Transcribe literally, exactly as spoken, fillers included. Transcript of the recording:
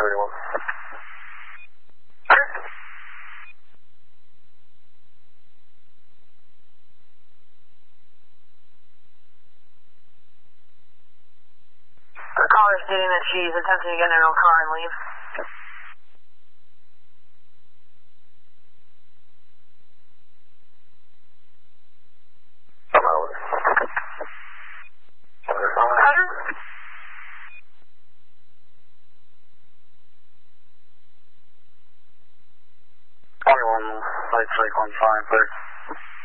thirty-one. The caller stating that she's attempting to get in her own car and leave. I'm out. Roger. twenty-one, light strike one five, please.